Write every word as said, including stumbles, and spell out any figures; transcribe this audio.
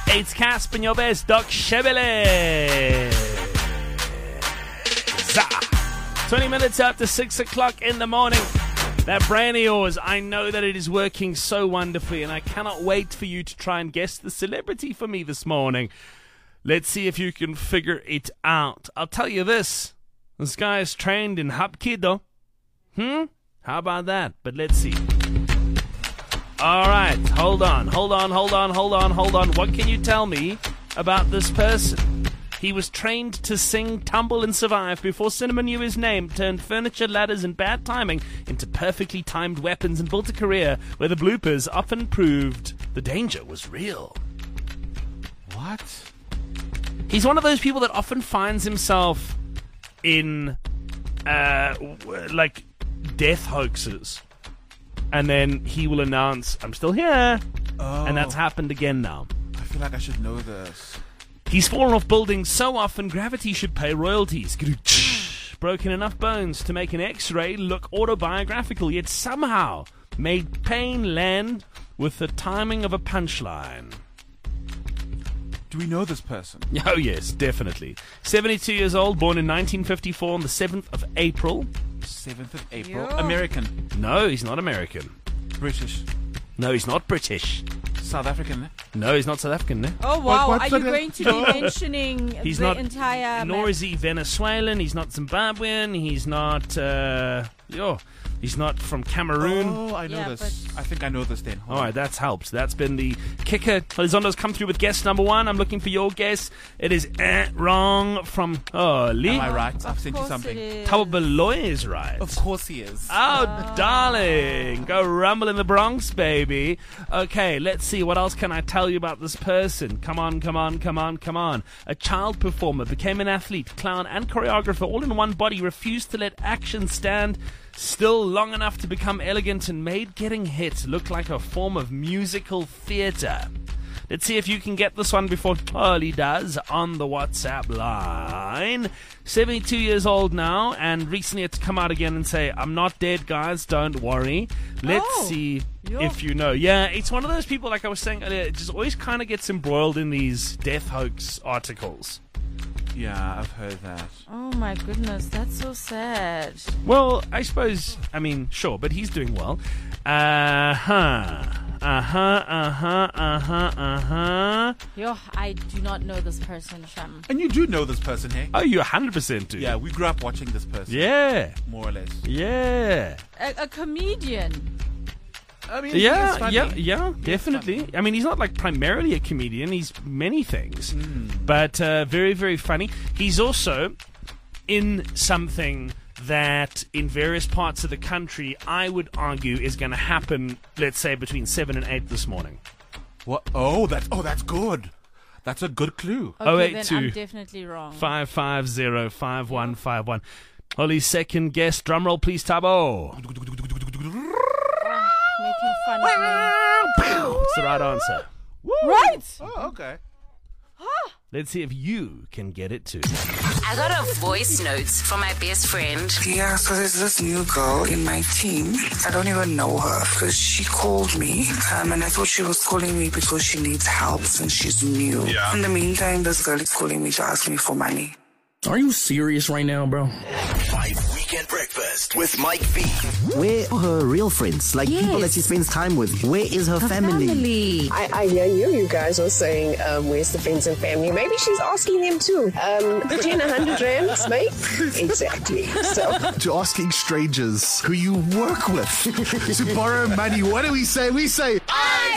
It's Casp and your best Doc Shebele. twenty minutes after six o'clock in the morning. That brain of yours, I know that it is working so wonderfully, and I cannot wait for you to try and guess the celebrity for me this morning. Let's see if you can figure it out. I'll tell you this. This guy is trained in Hapkido. Hmm? How about that? But let's see. All right. Hold on. Hold on. Hold on. Hold on. Hold on. What can you tell me about this person? He was trained to sing, tumble, and survive before cinema knew his name, turned furniture, ladders, and bad timing into perfectly timed weapons, and built a career where the bloopers often proved the danger was real. What? He's one of those people that often finds himself in, uh, like, death hoaxes. And then he will announce, I'm still here. Oh. And that's happened again now. I feel like I should know this. He's fallen off buildings so often gravity should pay royalties. Broken enough bones to make an X-ray look autobiographical, yet somehow made pain land with the timing of a punchline. Do we know this person? Oh yes, definitely. seventy-two years old, born in nineteen fifty-four on the seventh of April. seventh of April. Yo. American. No, he's not American. British. No, he's not British. South African. No, he's not South African. No? Oh, wow. What- what's Are you the- going to be mentioning He's the not, entire nor map? is he Venezuelan. He's not Zimbabwean. He's not, uh, yo, he's not from Cameroon. Oh, I know Yeah, this. I think I know this then. Hold All right, that's helped. That's been the kicker. Elizondo's come through with guess number one. I'm looking for your guess. It is eh, wrong from oh, Lee. Am I right? Of I've sent you course something. it is. Taubaloy is right. Of course he is. Oh, darling. Go rumble in the Bronx, baby. Okay, let's see. What else can I tell you about this person? Come on, come on, come on, come on. A child performer, became an athlete, clown, and choreographer all in one body, refused to let action stand still long enough to become elegant, and made getting hit look like a form of musical theater. Let's see if you can get this one before Charlie does on the WhatsApp line. seventy-two years old now, and recently had to come out again and say, I'm not dead, guys, don't worry. Let's Oh, see yo. if you know. Yeah, it's one of those people, like I was saying earlier, it just always kind of gets embroiled in these death hoax articles. Yeah, I've heard that. Oh, my goodness. That's so sad. Well, I suppose, I mean, sure, but he's doing well. Uh-huh. Uh-huh, uh-huh, uh-huh, uh-huh. Yo, I do not know this person, Sham. And you do know this person, hey? Oh, you one hundred percent do. Yeah, we grew up watching this person. Yeah. More or less. Yeah. A, a comedian. I mean, he is Yeah, funny. yeah, yeah, definitely. funny. I mean, he's not like primarily a comedian. He's many things. But uh, very, very funny. He's also in something that in various parts of the country, I would argue, is going to happen, let's say, between seven and eight this morning. What? Oh, that's oh, that's good. That's a good clue. Okay, oh eight then two I'm definitely wrong. five five zero five one five one. Holly's second guest. Drumroll, please, Tabo. Making fun of It's the right answer. me. Right! Oh, okay. Let's see if you can get it too. I got a voice note from my best friend. Yeah, so there's this new girl in my team. I don't even know her because she called me um, and I thought she was calling me because she needs help since she's new. Yeah. In the meantime, this girl is calling me to ask me for money. Are you serious right now, bro? Five Weekend Breakfast with Mike V. Where are her real friends? Like Yes. people that she spends time with. Where is her, family? Family. I, I hear you. You guys are saying, um, where's the friends and family? Maybe she's asking them too. Um, put in a hundred rands, mate. Exactly. So To asking strangers who you work with to borrow money. What do we say? We say, I